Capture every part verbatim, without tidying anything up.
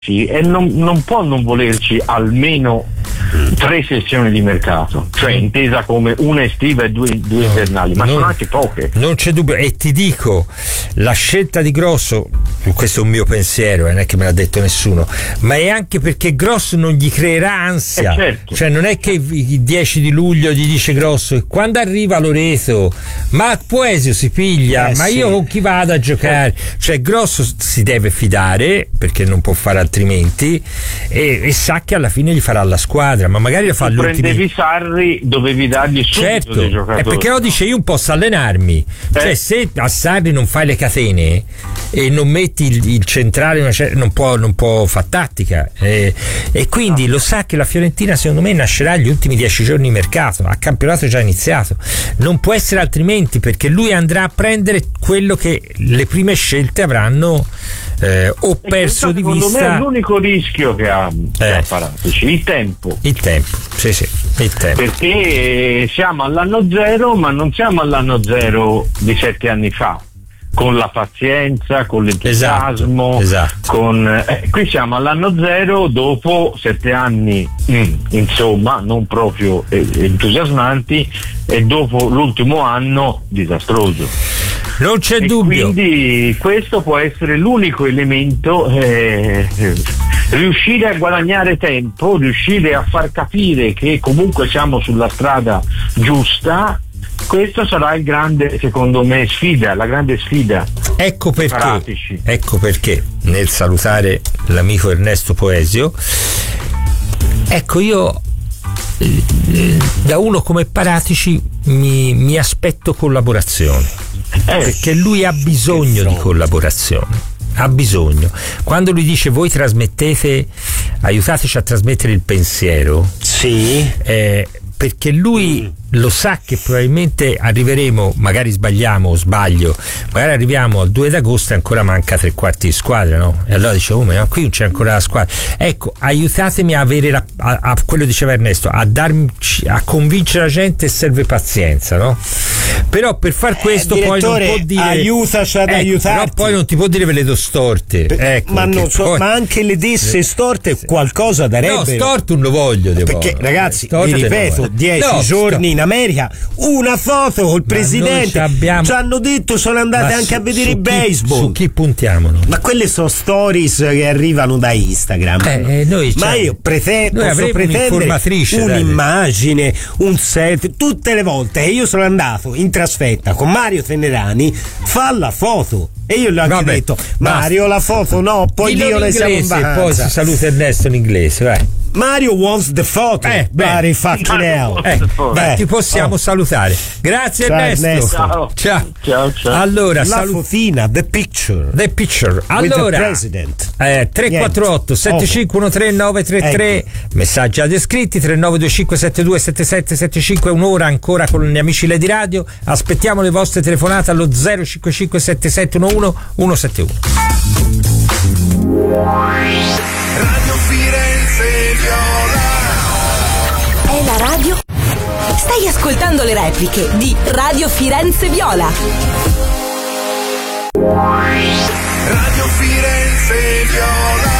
e non, non può non volerci almeno tre sessioni di mercato, cioè intesa come una estiva e due, due invernali, ma non, sono anche poche. Non c'è dubbio, e ti dico, la scelta di Grosso, questo è un mio pensiero, non è che me l'ha detto nessuno, ma è anche perché Grosso non gli creerà ansia, eh certo. Cioè non è che il dieci di luglio gli dice Grosso, quando arriva Loreto, ma Poesio si piglia, eh, ma sì. Io con chi vado a giocare? Eh. Cioè Grosso si deve fidare, perché non può fare altrimenti, e, e sa che alla fine gli farà la squadra, ma magari lo fa se all'ultimo. Prendevi Sarri, dovevi dargli subito certo, dei giocatori. È perché lo dice, io posso allenarmi, eh. Cioè se a Sarri non fai le catene e non metti il, il centrale, non può, non può fare tattica, e, e quindi lo sa che la Fiorentina secondo me nascerà gli ultimi dieci giorni di mercato, a campionato già iniziato, non può essere altrimenti, perché lui andrà a prendere quello che le prime scelte avranno eh, o perso di vista. Secondo me è l'unico rischio che ha, eh. che ha Paratici, il tempo. Il tempo, sì sì, il tempo. Perché siamo all'anno zero, ma non siamo all'anno zero di sette anni fa, con la pazienza, con l'entusiasmo, esatto, esatto. Con, eh, qui siamo all'anno zero dopo sette anni, mm, insomma, non proprio eh, entusiasmanti, e dopo l'ultimo anno disastroso. Non c'è e dubbio. Quindi questo può essere l'unico elemento, eh, riuscire a guadagnare tempo, riuscire a far capire che comunque siamo sulla strada giusta. Questo sarà il grande, secondo me, sfida, la grande sfida. Ecco perché, Paratici. ecco perché nel salutare l'amico Ernesto Poesio, ecco io da uno come Paratici mi, mi aspetto collaborazione, eh. Perché lui ha bisogno di collaborazione, ha bisogno. Quando lui dice voi trasmettete, aiutateci a trasmettere il pensiero, sì, eh, perché lui mm. lo sa che probabilmente arriveremo, magari sbagliamo o sbaglio, magari arriviamo al due d'agosto e ancora manca tre quarti di squadra, no? E allora dice, oh ma qui non c'è ancora la squadra. Ecco, aiutatemi a avere la, a, a quello diceva Ernesto, a darmi, a convincere la gente, serve pazienza, no? Però per far questo eh, poi non può dire aiutaci ad ecco, aiutarti, però poi non ti può dire ve le do storte, ecco, ma, non so, poi, ma anche le desse storte sì. qualcosa darebbero. No, storte non lo voglio, perché buono. ragazzi storte vi ripeto, dieci no, giorni sto... in America, una foto col ma presidente, abbiamo... ci hanno detto sono andate ma anche su, a vedere il baseball. Su chi puntiamo? No? Ma quelle sono stories che arrivano da Instagram. Eh, noi, ma io prete- posso pretendere un'immagine, un selfie, tutte le volte che io sono andato in trasferta con Mario Tenerani, fa la foto. E io gli ho anche detto, Mario, basta. La foto no, poi io ne siamo in vacanza. E poi si saluta Ernesto in inglese, vai. Mario wants the photo. Eh, beh, fucking hell. Eh, beh, ti possiamo oh. salutare. Grazie ciao, Ernesto. Ernesto. Ciao. Ciao. Ciao, ciao. Allora, la salu- fotina, the picture. The picture. Allora, president. Eh, tre quattro otto sette cinque uno tre nove tre tre, ecco. Messaggi ad iscritti tre nove due cinque sette due sette sette sette cinque, un'ora ancora con gli amici Lady Radio. Aspettiamo le vostre telefonate allo zero cinque cinque sette sette uno uno uno sette uno. Radio Firenze Viola. È la radio. Stai ascoltando le repliche di Radio Firenze Viola. Radio Firenze Viola.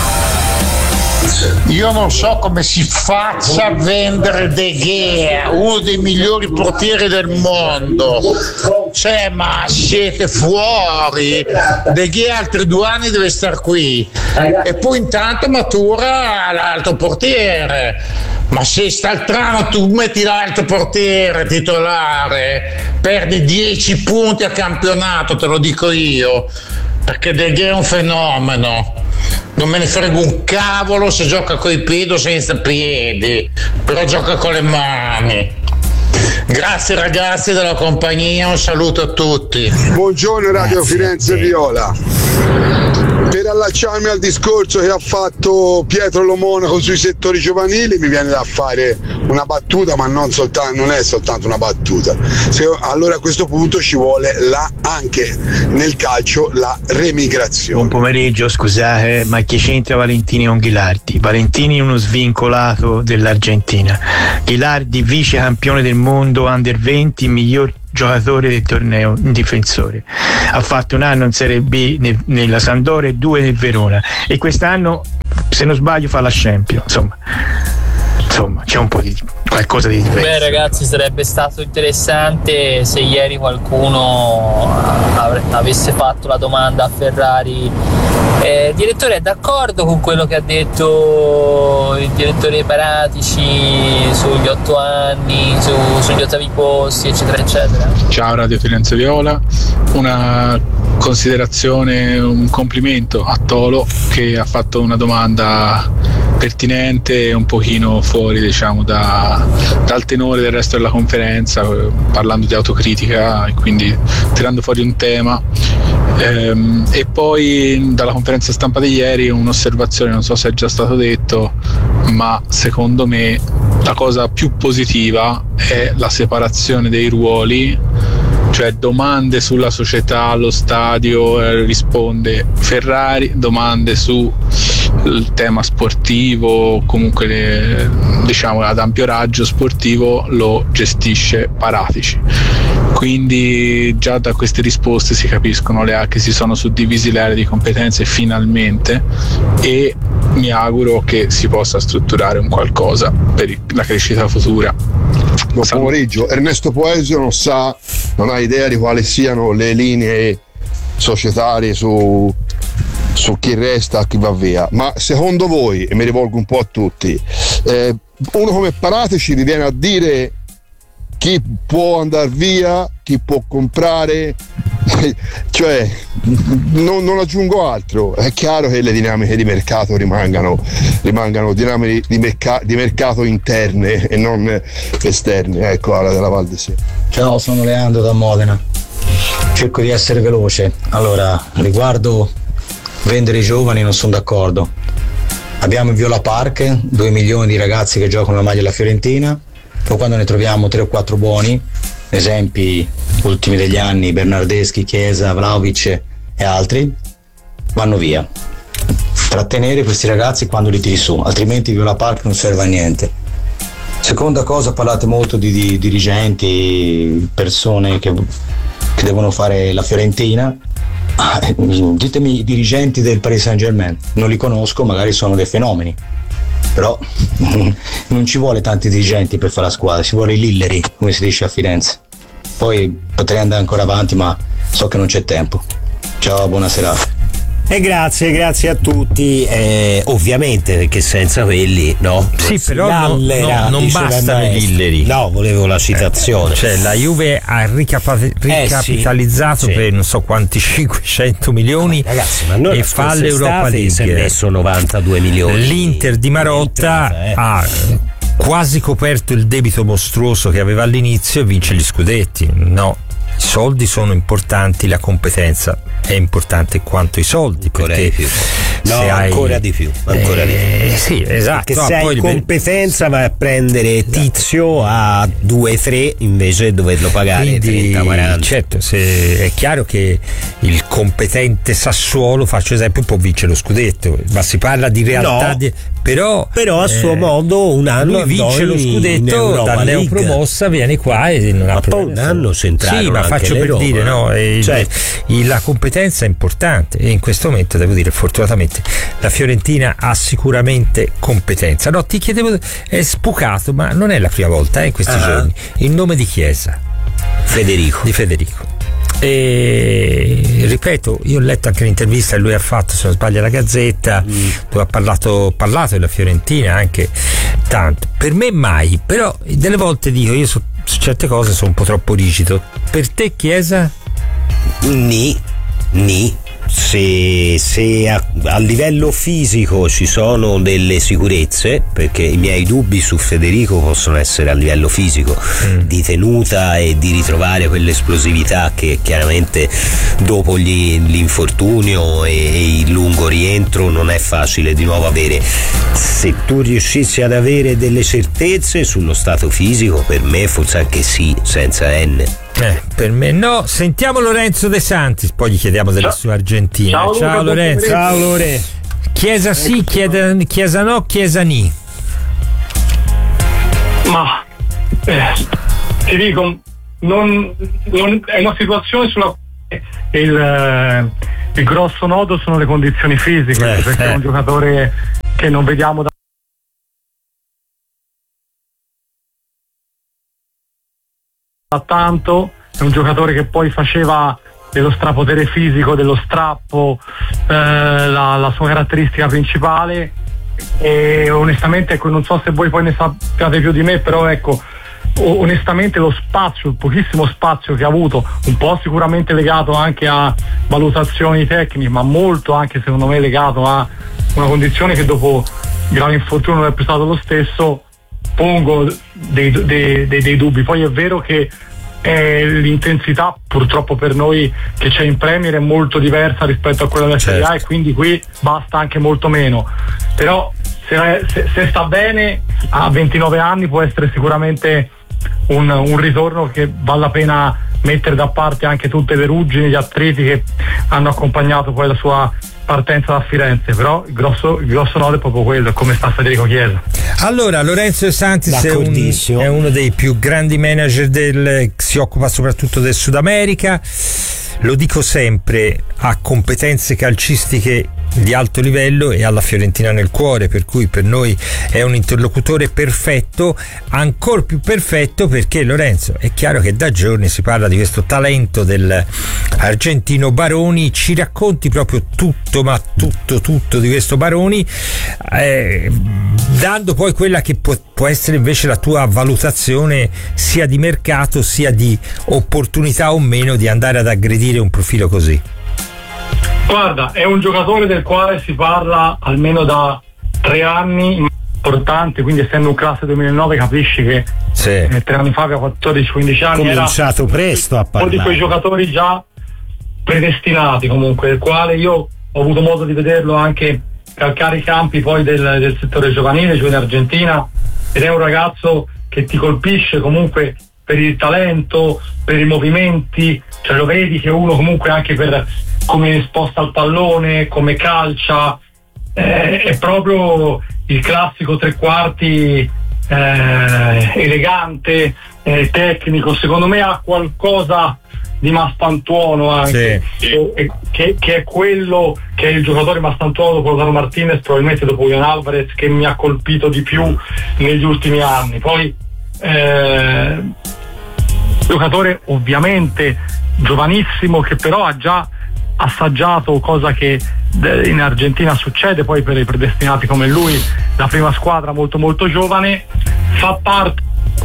Io non so come si faccia a vendere De Gea, uno dei migliori portieri del mondo. Cioè, ma siete fuori? De Gea altri due anni deve star qui e poi intanto matura l'altro portiere. Ma se Staltrano tu metti l'altro portiere titolare, perdi dieci punti a campionato, te lo dico io, perché De Gea è un fenomeno. Non me ne frego un cavolo se gioca coi piedi o senza piedi, però gioca con le mani. Grazie ragazzi della compagnia, un saluto a tutti. Buongiorno Radio Grazie Firenze Viola. Per allacciarmi al discorso che ha fatto Pietro Lo Monaco sui settori giovanili, mi viene da fare una battuta, ma non, soltanto, non è soltanto una battuta. Se, allora a questo punto ci vuole la, anche nel calcio la remigrazione. Buon pomeriggio, scusate, ma che c'entra Valentini con Ghilardi? Valentini è uno svincolato dell'Argentina. Ghilardi vice campione del mondo under venti, miglior giocatore del torneo in difensore. Ha fatto un anno in Serie B ne, nella Sampdoria e due nel Verona, e quest'anno, se non sbaglio, fa la Champions. Insomma, insomma c'è un po' di qualcosa di diverso. Beh ragazzi, sarebbe stato interessante se ieri qualcuno avesse fatto la domanda a Ferrari. Eh, il direttore è d'accordo con quello che ha detto il direttore Paratici sugli otto anni, su, sugli ottavi posti, eccetera eccetera? Ciao Radio Firenze Viola, una considerazione, un complimento a Tolo che ha fatto una domanda pertinente e un pochino fuori, diciamo, da, dal tenore del resto della conferenza, parlando di autocritica e quindi tirando fuori un tema. Ehm, e poi dalla conferenza stampa di ieri un'osservazione, non so se è già stato detto, ma secondo me la cosa più positiva è la separazione dei ruoli, cioè domande sulla società, lo stadio, eh, risponde Ferrari, domande sul tema sportivo, comunque le, diciamo ad ampio raggio sportivo, lo gestisce Paratici. Quindi già da queste risposte si capiscono le aree che si sono suddivisi le aree di competenze finalmente, e mi auguro che si possa strutturare un qualcosa per la crescita futura. Buon pomeriggio. Ernesto Poesio non sa, non ha idea di quali siano le linee societarie su, su chi resta e chi va via, ma secondo voi, e mi rivolgo un po' a tutti, eh, uno come Paratici vi viene a dire chi può andare via, chi può comprare, cioè non, non aggiungo altro. È chiaro che le dinamiche di mercato rimangano, rimangano dinamiche di, merca, di mercato interne e non esterne. Ecco, alla della Val di Sé. Ciao, sono Leandro da Modena. Cerco di essere veloce. Allora, riguardo vendere i giovani non sono d'accordo. Abbiamo in Viola Park due milioni di ragazzi che giocano la maglia della Fiorentina. Poi quando ne troviamo tre o quattro buoni, esempi ultimi degli anni, Bernardeschi, Chiesa, Vlahovic e altri, vanno via. Trattenere questi ragazzi quando li tiri su, altrimenti Viola Park non serve a niente. Seconda cosa, parlate molto di, di dirigenti, persone che, che devono fare la Fiorentina. Ah, ditemi i dirigenti del Paris Saint-Germain, non li conosco, magari sono dei fenomeni. Però non ci vuole tanti dirigenti per fare la squadra, ci vuole i Lilleri, come si dice a Firenze. Poi potrei andare ancora avanti, ma so che non c'è tempo. Ciao, buona serata. E grazie, grazie a tutti. Eh, ovviamente, perché senza quelli, no? Sì, però no, no, non bastano i Lilleri. No, volevo la citazione. Eh, cioè, la Juve ha ricapa- ricapitalizzato eh, sì, per sì. non so quanti cinquecento milioni, ah, ragazzi, ma e fa l'Europa League. Si è messo novantadue milioni. L'Inter di Marotta L'Inter, eh. ha quasi coperto il debito mostruoso che aveva all'inizio e vince gli scudetti. No. I soldi sono importanti, la competenza è importante quanto i soldi, ancora perché di più. No, se hai, ancora di più, ancora eh, di più. Sì, esatto. Perché no, se hai competenza vai a prendere esatto. Tizio a due tre invece di doverlo pagare. Quindi, trenta quaranta. Certo, se è chiaro che il competente Sassuolo, faccio esempio, può vincere lo scudetto, ma si parla di realtà no. di, però, però a suo eh, modo un anno lui vince lo scudetto da neopromossa, viene qua e non ha problemi. Un anno centrale. Sì, ma faccio per Roma. dire no, e cioè, il, la competenza è importante e in questo momento devo dire fortunatamente la Fiorentina ha sicuramente competenza. No, ti chiedevo, è spucato, ma non è la prima volta eh, in questi ah. giorni, il nome di Chiesa, Federico di Federico. E ripeto, io ho letto anche l'intervista che lui ha fatto, se non sbaglio, alla Gazzetta, mm. dove ha parlato, parlato della Fiorentina anche tanto. Per me mai, però delle volte dico, io su, su certe cose sono un po' troppo rigido. Per te Chiesa? Ni, ni. Se, se a, a livello fisico ci sono delle sicurezze, perché i miei dubbi su Federico possono essere a livello fisico, mm. di tenuta e di ritrovare quell'esplosività che chiaramente dopo gli, l'infortunio e, e il lungo rientro non è facile di nuovo avere. Se tu riuscissi ad avere delle certezze sullo stato fisico, per me forse anche sì, senza N. Eh, per me no. Sentiamo Lorenzo De Santis, poi gli chiediamo della Ciao. sua Argentina. Ciao, Ciao Lorenzo. Ciao Lore. Chiesa sì, chiesa, chiesa no, Chiesa ni. Ma eh, ti dico, non, non è una situazione sulla quale il, eh, il grosso nodo sono le condizioni fisiche, eh, perché eh. è un giocatore che non vediamo da tanto, è un giocatore che poi faceva dello strapotere fisico, dello strappo eh, la, la sua caratteristica principale, e onestamente ecco, non so se voi poi ne sappiate più di me, però ecco, onestamente lo spazio, il pochissimo spazio che ha avuto, un po' sicuramente legato anche a valutazioni tecniche, ma molto anche secondo me legato a una condizione che dopo grave infortunio non è più stato lo stesso, pongo dei, dei, dei, dei dubbi. Poi è vero che eh, l'intensità purtroppo per noi che c'è in Premier è molto diversa rispetto a quella della Serie A, e quindi qui basta anche molto meno, però se, se, se sta bene a ventinove anni può essere sicuramente un, un ritorno che vale la pena mettere da parte anche tutte le ruggini, gli attriti che hanno accompagnato poi la sua partenza da Firenze, però il grosso, il grosso nodo è proprio quello, come sta Federico Chiesa. Allora, Lorenzo De Santis è, un, è uno dei più grandi manager del, si occupa soprattutto del Sud America, lo dico sempre, ha competenze calcistiche di alto livello e alla Fiorentina nel cuore, per cui per noi è un interlocutore perfetto, ancor più perfetto perché, Lorenzo, è chiaro che da giorni si parla di questo talento dell'argentino Baroni. Ci racconti proprio tutto, ma tutto tutto di questo Baroni, eh, dando poi quella che può, può essere invece la tua valutazione sia di mercato sia di opportunità o meno di andare ad aggredire un profilo così. Guarda, è un giocatore del quale si parla almeno da tre anni, importante, quindi essendo un classe duemilanove capisci che sì. eh, tre anni fa, aveva quattordici quindici anni, era cominciato presto a parlare. Uno di quei giocatori già predestinati comunque, del quale io ho avuto modo di vederlo anche calcare i campi poi del, del settore giovanile, giù in Argentina, ed è un ragazzo che ti colpisce comunque per il talento, per i movimenti, cioè lo vedi che uno comunque anche per come sposta il pallone, come calcia, eh, è proprio il classico tre quarti eh, elegante, eh, tecnico, secondo me ha qualcosa di Maspantuono anche, sì. e, che, che è quello che è il giocatore Maspantuono dopo Lautaro Martinez, probabilmente dopo Julián Álvarez, che mi ha colpito di più negli ultimi anni. Poi eh, giocatore ovviamente giovanissimo, che però ha già assaggiato, cosa che in Argentina succede poi per i predestinati come lui, la prima squadra molto molto giovane, fa parte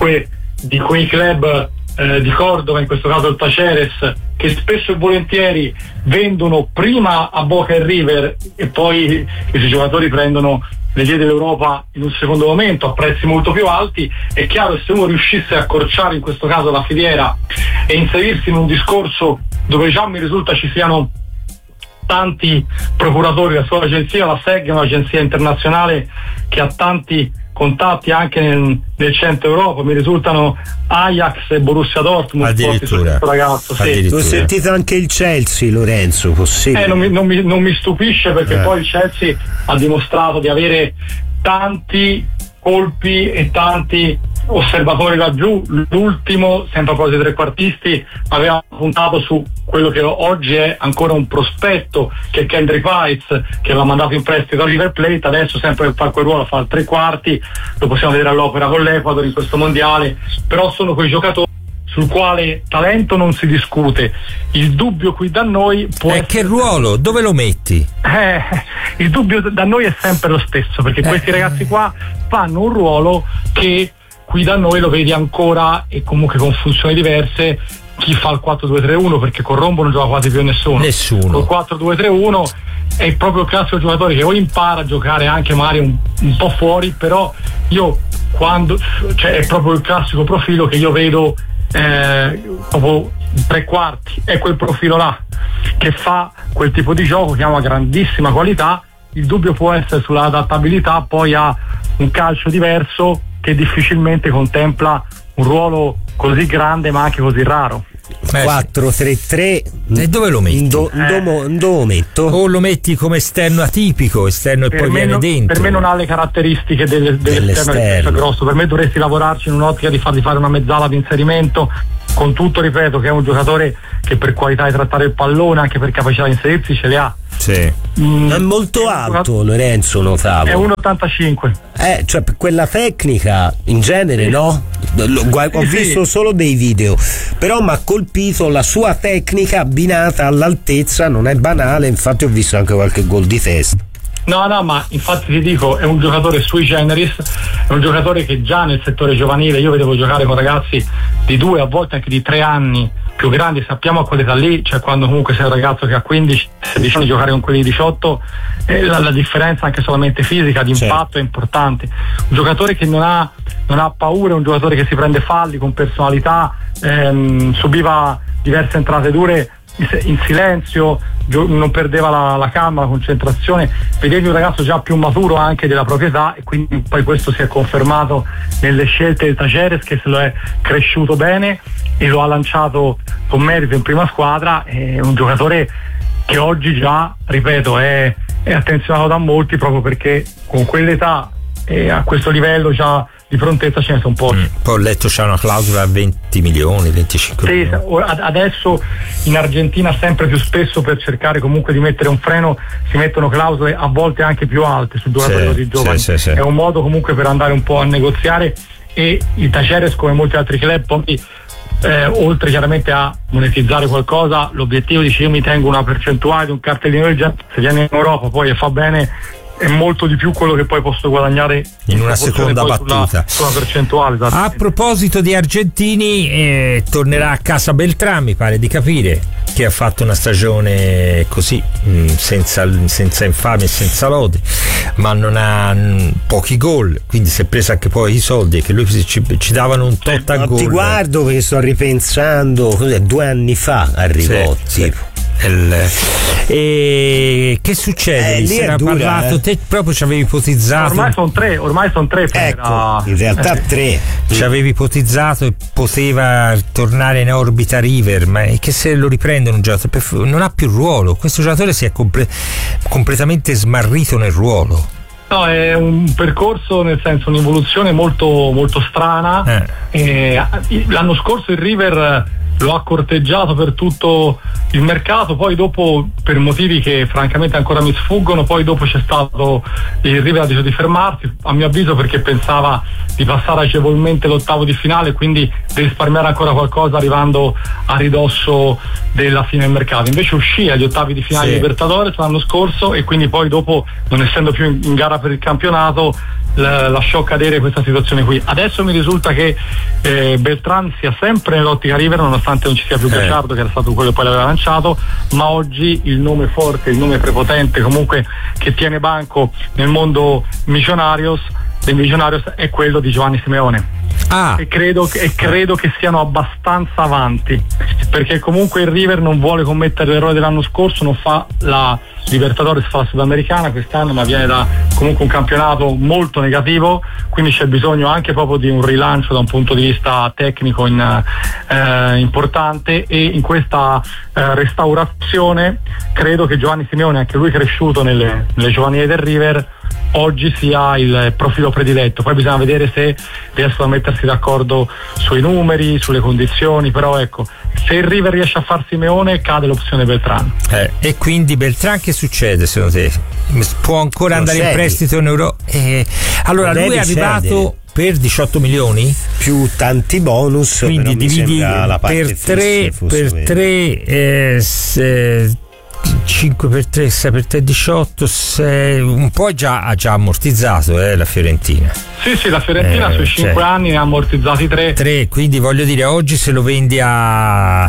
di quei club eh, di Cordova, in questo caso il Taceres, che spesso e volentieri vendono prima a Boca e River e poi questi giocatori prendono le vie dell'Europa in un secondo momento a prezzi molto più alti. È chiaro che se uno riuscisse a accorciare in questo caso la filiera e inserirsi in un discorso dove già mi risulta ci siano tanti procuratori, la sua agenzia, la S E G, è un'agenzia internazionale che ha tanti contatti anche nel, nel centro Europa, mi risultano Ajax e Borussia Dortmund. Addirittura, ragazzo, sì. Ho sentito anche il Chelsea, Lorenzo, possibile? Eh, non, mi, non, mi, non mi stupisce perché eh. poi il Chelsea ha dimostrato di avere tanti colpi e tanti osservatori laggiù. L'ultimo, sempre a proposito dei trequartisti, aveva puntato su quello che oggi è ancora un prospetto, che è Kendrick Weitz, che l'ha mandato in prestito a River Plate. Adesso sempre per fare quel ruolo fa il tre quarti, lo possiamo vedere all'opera con l'Ecuador in questo mondiale. Però sono quei giocatori sul quale talento non si discute. Il dubbio qui da noi può eh, essere... che ruolo? Dove lo metti? Eh, il dubbio da noi è sempre lo stesso, perché eh. questi ragazzi qua fanno un ruolo che qui da noi lo vedi ancora, e comunque con funzioni diverse. Chi fa il quattro due tre uno, perché con Rombo non gioca quasi più nessuno. Nessuno. Il quattro due tre uno è proprio il classico giocatore che o impara a giocare anche magari un, un po' fuori, però io quando, cioè è proprio il classico profilo che io vedo eh, proprio tre quarti, è quel profilo là che fa quel tipo di gioco che ha una grandissima qualità. Il dubbio può essere sulla adattabilità poi a un calcio diverso che difficilmente contempla un ruolo così grande ma anche così raro. quattro tre tre e dove lo metti? Do, eh. do, do metto? O lo metti come esterno atipico, esterno e per poi viene non, dentro? Per me non ha le caratteristiche delle, dell'esterno, dell'esterno grosso. Per me dovresti lavorarci in un'ottica di fargli fare una mezzala di inserimento con tutto, ripeto, che è un giocatore che per qualità di trattare il pallone, anche per capacità di inserirsi, ce le ha. Sì. Mm, è molto alto Lorenzo, notavo. È uno virgola ottantacinque. Eh, cioè per quella tecnica in genere, sì. no? Ho visto sì. solo dei video, però mi ha colpito la sua tecnica abbinata all'altezza, non è banale, infatti ho visto anche qualche gol di testa. No, no, ma infatti ti dico, è un giocatore sui generis, è un giocatore che già nel settore giovanile, io vedevo giocare con ragazzi di due, a volte anche di tre anni più grandi, sappiamo a quell'età lì, cioè quando comunque sei un ragazzo che ha quindici sedici anni, giocare con quelli di diciotto, eh, la, la differenza anche solamente fisica, di impatto certo. è importante. Un giocatore che non ha, non ha paura, un giocatore che si prende falli con personalità, ehm, subiva diverse entrate dure in silenzio, non perdeva la, la calma, la concentrazione, vedevi un ragazzo già più maturo anche della proprietà, e quindi poi questo si è confermato nelle scelte del Tajeres, che se lo è cresciuto bene e lo ha lanciato con merito in prima squadra. È un giocatore che oggi già, ripeto, è, è attenzionato da molti, proprio perché con quell'età e a questo livello già di prontezza ce ne sono pochi. Mm. Poi ho letto c'è una clausola a venti milioni, venticinque sì, milioni. Adesso in Argentina sempre più spesso, per cercare comunque di mettere un freno, si mettono clausole a volte anche più alte su giocatori così sì, giovani. Sì, sì, sì. È un modo comunque per andare un po' a negoziare, e il Tajeres, come molti altri club, poi eh, oltre chiaramente a monetizzare qualcosa, l'obiettivo dice: io mi tengo una percentuale di un cartellino del genere, se viene in Europa poi e fa bene è molto di più quello che poi posso guadagnare in una seconda battuta sulla, sulla percentuale. A proposito di argentini, eh, tornerà a casa Beltrán, mi pare di capire, che ha fatto una stagione così mh, senza, senza infamia e senza lode, ma non ha mh, pochi gol, quindi si è preso anche poi i soldi che lui ci, ci davano un tot a gol. Ti guardo perché sto ripensando, cos'è, due anni fa arrivò sì, tipo sì. Il, e che succede? Eh, lì si era dura, parlato, eh. te proprio ci avevi ipotizzato. Ormai sono tre, ormai sono tre. Ecco, era... in realtà eh. tre. Ci avevi ipotizzato e poteva tornare in orbita River, ma è che se lo riprendono un giocatore non ha più ruolo. Questo giocatore si è comple- completamente smarrito nel ruolo. No, è un percorso, nel senso, un'evoluzione molto, molto strana. Eh. E l'anno scorso il River lo ha corteggiato per tutto il mercato, poi dopo, per motivi che francamente ancora mi sfuggono, poi dopo c'è stato il River ha deciso di fermarsi, a mio avviso perché pensava di passare agevolmente l'ottavo di finale, quindi di risparmiare ancora qualcosa arrivando a ridosso della fine del mercato. Invece uscì agli ottavi di finale sì. di Libertadores l'anno scorso, e quindi poi dopo, non essendo più in, in gara per il campionato, lasciò cadere questa situazione qui. Adesso mi risulta che eh, Beltrán sia sempre nell'ottica River, nonostante non ci sia più eh. Gallardo, che era stato quello che poi l'aveva lanciato, ma oggi il nome forte, il nome prepotente comunque che tiene banco nel mondo Millonarios, dei Millonarios, è quello di Giovanni Simeone. Ah. E credo, e credo che siano abbastanza avanti, perché comunque il River non vuole commettere l'errore dell'anno scorso, non fa la Libertadores, fa la Sudamericana quest'anno, ma viene da comunque un campionato molto negativo, quindi c'è bisogno anche proprio di un rilancio da un punto di vista tecnico in, eh, importante, e in questa eh, restaurazione credo che Giovanni Simeone, anche lui cresciuto nelle, nelle giovanili del River, oggi sia il profilo prediletto. Poi bisogna vedere se riescono a mettersi d'accordo sui numeri, sulle condizioni, però ecco, se il River riesce a far Simeone cade l'opzione Beltrán. Eh, e quindi Beltrán che succede secondo te? Può ancora non andare sedi. in prestito in Euro? Eh, allora non lui è arrivato cedere. Per diciotto milioni più tanti bonus, quindi dividi la per tre per tre eh, se, cinque per tre, sei per tre, diciotto, sei, un po' già, ha già ammortizzato eh, la Fiorentina. Sì, sì, la Fiorentina eh, sui cinque cioè, anni ne ha ammortizzati tre. tre, quindi voglio dire, oggi se lo vendi a,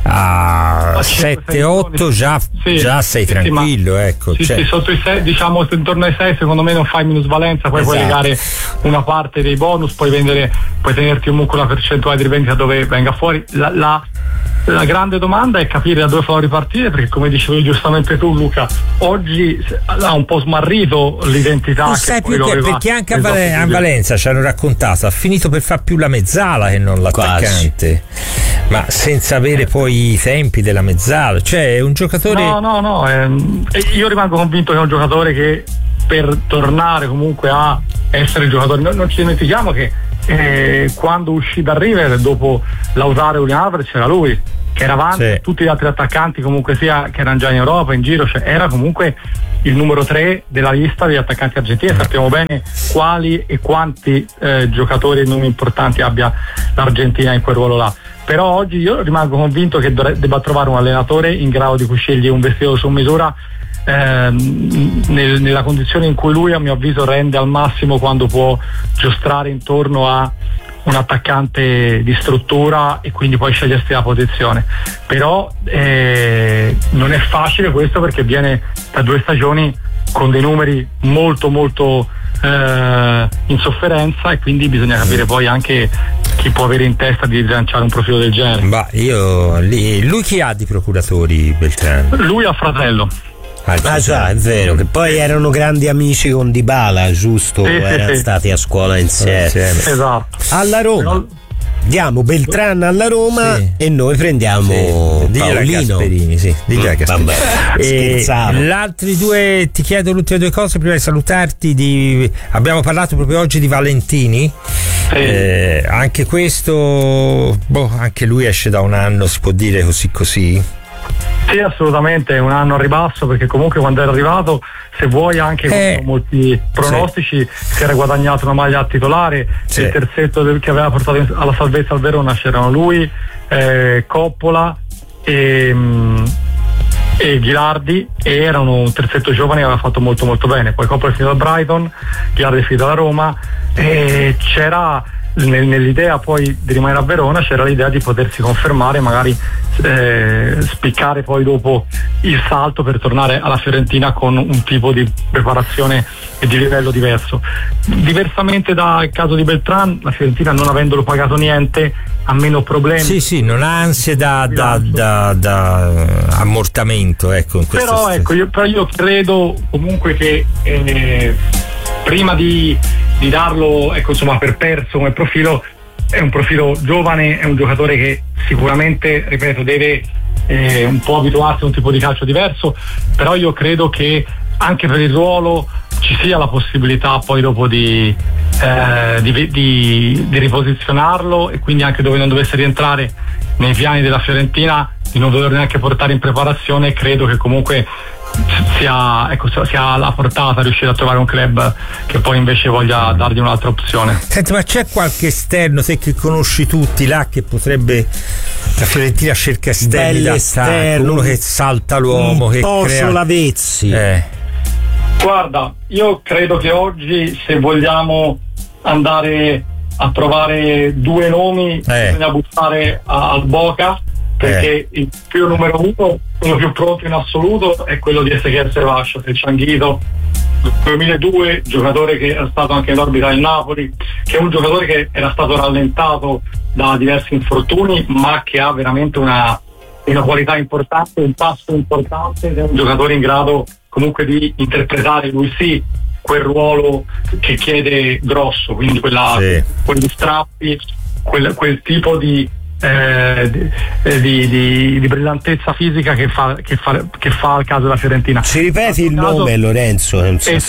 a sette otto già, sì, già sei sì, tranquillo, sì, ecco. Sì, cioè. sì, sotto i sei, diciamo intorno ai sei, secondo me non fai minusvalenza, poi esatto. puoi legare una parte dei bonus, puoi vendere, puoi tenerti comunque una percentuale di rivendita dove venga fuori. La, la, la grande domanda è capire da dove farò ripartire, perché come dicevi giustamente tu, Luca, oggi ha un po' smarrito l'identità. Non sai più che, perché anche a, Vale, a Valenza ci hanno raccontato, ha finito per far più la mezzala che non l'attaccante. Quasi. Ma senza avere poi i tempi della mezzala, cioè è un giocatore. No, no, no, ehm, io rimango convinto che è un giocatore che per tornare comunque a essere il giocatore, non, non ci dimentichiamo che eh, quando uscì da River dopo Lautaro e Julian Alvarez c'era lui che era avanti, sì. Tutti gli altri attaccanti comunque sia che erano già in Europa, in giro, cioè era comunque il numero tre della lista degli attaccanti argentini. Sappiamo bene quali e quanti eh, giocatori e nomi importanti abbia l'Argentina in quel ruolo là. Però oggi io rimango convinto che dovre- debba trovare un allenatore in grado di cui sceglie un vestito su misura ehm, nel, nella condizione in cui lui, a mio avviso, rende al massimo quando può giostrare intorno a un attaccante di struttura e quindi poi scegliersi la posizione. Però eh, non è facile questo, perché viene da due stagioni con dei numeri molto molto eh, in sofferenza, e quindi bisogna capire poi anche chi può avere in testa di rilanciare un profilo del genere. Ma io lì, lui chi ha di procuratori, Beltrán? Lui ha fratello. Ah già, è vero, che poi erano grandi amici con Dybala, giusto? Sì, erano sì, stati a scuola insieme. insieme. Esatto. Alla Roma. Però... diamo Beltrán alla Roma, sì. E noi prendiamo sì. Paolino. Sì. Mm, vabbè, e gli altri due, ti chiedo le ultime due cose prima di salutarti. Di, abbiamo parlato proprio oggi di Valentini. Sì. Eh, anche questo, boh, anche lui esce da un anno, si può dire così così. Sì, assolutamente, è un anno a ribasso, perché comunque quando era arrivato, se vuoi anche eh, con molti pronostici, sì. Si era guadagnato una maglia titolare, sì. Il terzetto del, che aveva portato alla salvezza al Verona c'erano lui, eh, Coppola e, e Ghilardi, e erano un terzetto giovane che aveva fatto molto molto bene. Poi Coppola è finito al Brighton, Ghilardi è finito alla Roma, e c'era nell'idea poi di rimanere a Verona, c'era l'idea di potersi confermare, magari eh, spiccare poi dopo il salto per tornare alla Fiorentina con un tipo di preparazione e di livello diverso. Diversamente dal caso di Beltrán, la Fiorentina, non avendolo pagato niente, ha meno problemi. Sì, sì, non ha ansie da, da, da, da ammortamento, ecco. In però ecco, io, però io credo comunque che eh, prima di di darlo, ecco, insomma, per perso come profilo, è un profilo giovane, è un giocatore che sicuramente, ripeto, deve eh, un po' abituarsi a un tipo di calcio diverso, però io credo che anche per il ruolo ci sia la possibilità poi dopo di, eh, di, di, di riposizionarlo, e quindi anche dove non dovesse rientrare nei piani della Fiorentina, di non dover neanche portare in preparazione. Credo che comunque sia, ecco, sia la portata riuscire a trovare un club che poi invece voglia dargli un'altra opzione. Senti, ma c'è qualche esterno, te che conosci tutti là, che potrebbe, la Fiorentina cerca esterni da attacco, uno che salta l'uomo, un che po' crea... Solavezzi. eh. Guarda, io credo che oggi, se vogliamo andare a trovare due nomi, eh. bisogna buttare al Boca, perché eh. il più numero uno, quello più pronto in assoluto, è quello di Ezequiel Ceballos, il Cianghito, duemiladue, giocatore che era stato anche in orbita del Napoli, che è un giocatore che era stato rallentato da diversi infortuni, ma che ha veramente una, una qualità importante, un passo importante, ed è un giocatore in grado comunque di interpretare, lui sì, quel ruolo che chiede grosso, quindi quella, sì. quegli strappi, quel, quel tipo di Eh, di, di, di, di brillantezza fisica che fa, che, fa, che fa al caso della Fiorentina. Ci ripeti il caso, nome, Lorenzo?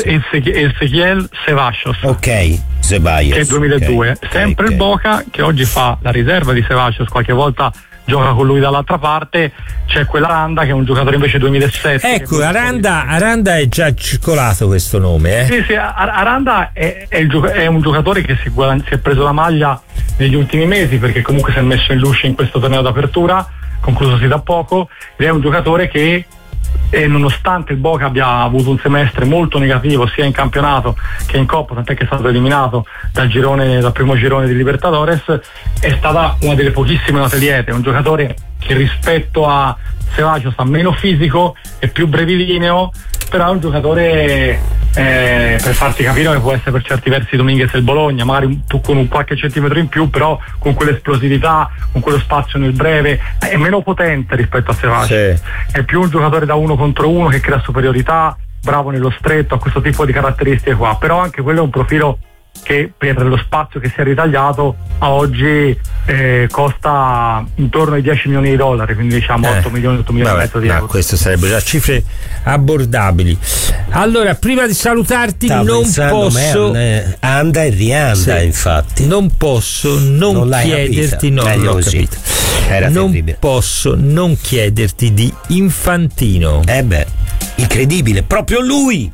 Ezequiel Ceballos. Ok, Ceballos, che è duemiladue. Okay, sempre okay. Il Boca, che oggi fa la riserva di Ceballos, qualche volta gioca con lui dall'altra parte. C'è quell'Aranda, che è un giocatore invece duemilasette. Ecco, Aranda, Aranda è già circolato questo nome, eh? Sì, sì, Aranda è, è, il, è un giocatore che si, si è preso la maglia negli ultimi mesi, perché comunque si è messo in luce in questo torneo d'apertura, conclusosi da poco, ed è un giocatore che, e nonostante il Boca abbia avuto un semestre molto negativo sia in campionato che in Coppa, tant'è che è stato eliminato dal girone, dal primo girone di Libertadores, è stata una delle pochissime note liete. È un giocatore che rispetto a Ceballos ha meno fisico, è più brevilineo, però è un giocatore, eh, per farti capire, che può essere per certi versi Dominguez del Bologna, magari un, con un qualche centimetro in più, però con quell'esplosività, con quello spazio nel breve, è meno potente rispetto a Ceballos, sì. È più un giocatore da uno contro uno che crea superiorità, bravo nello stretto, ha questo tipo di caratteristiche qua, però anche quello è un profilo che per lo spazio che si è ritagliato a oggi eh, costa intorno ai dieci milioni di dollari, quindi diciamo eh, otto milioni, otto milioni e mezzo di no, euro. Questo sarebbero già cifre abbordabili. Allora, prima di salutarti, Stavo non posso me, anda e rianda, sì, infatti non posso non, non chiederti no, non ho capito. Era non terribile. Posso non chiederti di Infantino. Eh beh, incredibile, proprio lui.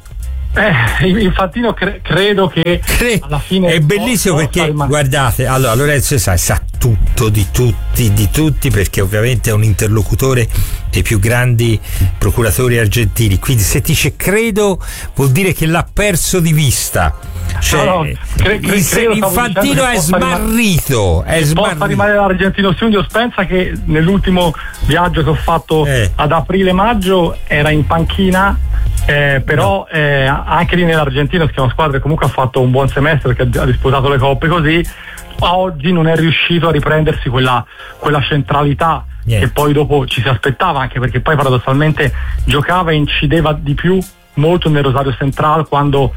Eh, Infantino cre- credo che Cre- alla fine è bellissimo perché riman- guardate, allora Lorenzo sa, sa tutto di tutti, di tutti, perché ovviamente è un interlocutore dei più grandi procuratori argentini, quindi se dice credo vuol dire che l'ha perso di vista. Cioè, no, no, cre- cre- credo, Infantino è smarrito, è smarrito. Possa rimanere l'Argentino Studios. Pensa che nell'ultimo viaggio che ho fatto eh. ad aprile-maggio era in panchina. Eh, però no. eh, anche lì nell'Argentina, che è una squadra che comunque ha fatto un buon semestre, perché ha disputato le coppe così, a oggi non è riuscito a riprendersi quella, quella centralità yeah. che poi dopo ci si aspettava, anche perché poi paradossalmente giocava e incideva di più molto nel Rosario Central quando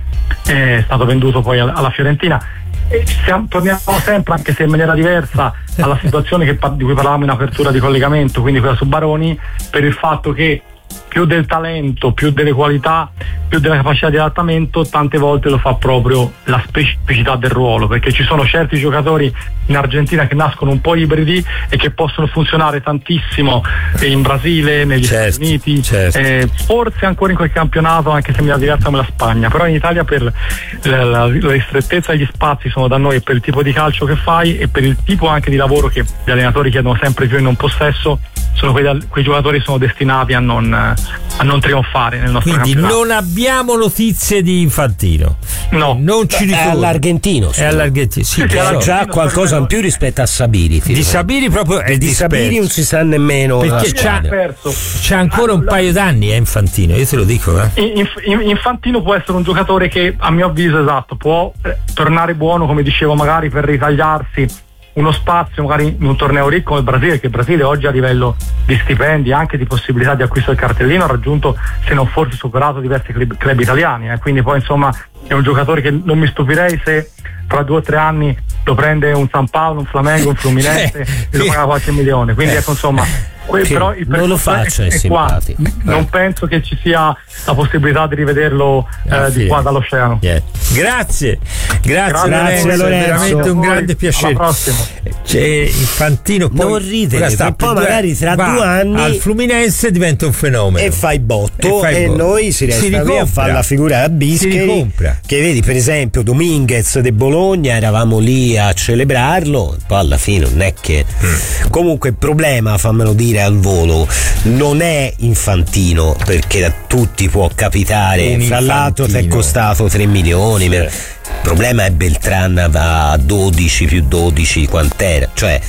è stato venduto poi alla Fiorentina. E siamo, torniamo sempre, anche se in maniera diversa, alla situazione che, di cui parlavamo in apertura di collegamento, quindi quella su Baroni, per il fatto che più del talento, più delle qualità, più della capacità di adattamento, tante volte lo fa proprio la specificità del ruolo, perché ci sono certi giocatori in Argentina che nascono un po' ibridi e che possono funzionare tantissimo in Brasile, negli certo, Stati Uniti, certo. eh, forse ancora in quel campionato, anche se mi è diversa come la Spagna, però in Italia per la, la, la ristrettezza degli spazi sono da noi, per il tipo di calcio che fai e per il tipo anche di lavoro che gli allenatori chiedono sempre più in non possesso, sono quei, quei giocatori sono destinati a non, a non trionfare nel nostro Quindi campionato. Non abbiamo notizie di Infantino. No, non ci ricordo. È all'argentino. È all'argentino. Sì, sì, però già qualcosa in più rispetto a Sabiri. Di Sabiri proprio è di Sabiri non si sa nemmeno. Perché c'ha, c'ha ancora un paio d'anni, è eh, Infantino, io te lo dico. Eh. Inf- Infantino può essere un giocatore che, a mio avviso, esatto, può eh, tornare buono, come dicevo, magari per ritagliarsi uno spazio magari in un torneo ricco come il Brasile, che il Brasile oggi a livello di stipendi, anche di possibilità di acquisto del cartellino, ha raggiunto, se non forse superato, diversi club, club italiani, eh. Quindi poi insomma è un giocatore che non mi stupirei se tra due o tre anni lo prende un San Paolo, un Flamengo, un Fluminense e lo paga qualche milione, quindi ecco insomma que- però il non lo faccia, è, è simpatico. Non penso che ci sia la possibilità di rivederlo eh, di qua dall'oceano. Yeah. Grazie, grazie, grazie Lorenzo, è veramente un grande piacere. Alla prossima. C'è Infantino, poi non ridere, sta, poi magari tra due anni al Fluminense diventa un fenomeno e fai botto e, fai e botto. Noi si resta si a fare la figura a Bischeri, che vedi per esempio Dominguez de Bologna, eravamo lì a celebrarlo, poi alla fine non è che mm. comunque il problema, fammelo dire al volo, non è Infantino, perché a tutti può capitare, un fra l'altro ti è costato tre milioni. Il problema è Beltran a dodici più dodici, quant'era, cioè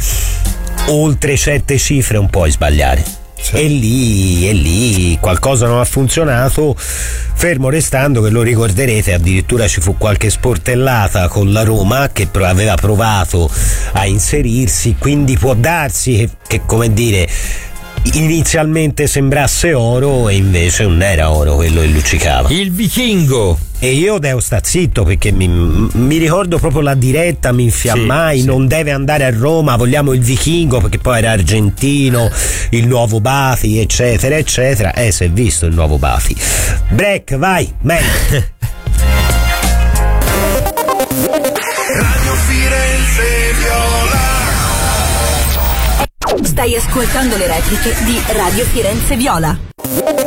oltre certe cifre non puoi sbagliare. Sì. E lì, e lì qualcosa non ha funzionato, fermo restando che lo ricorderete, addirittura ci fu qualche sportellata con la Roma che aveva provato a inserirsi, quindi può darsi che, che come dire, inizialmente sembrasse oro e invece non era oro quello che luccicava. Il vichingo. E io devo sta zitto perché mi, mi ricordo proprio la diretta, mi infiammai, sì, non sì. Deve andare a Roma, vogliamo il vichingo, perché poi era argentino, il nuovo Bati, eccetera eccetera. Eh, si è visto il nuovo Bati. Break, vai, meglio. Radio Firenze Viola. Stai ascoltando le repliche di Radio Firenze Viola.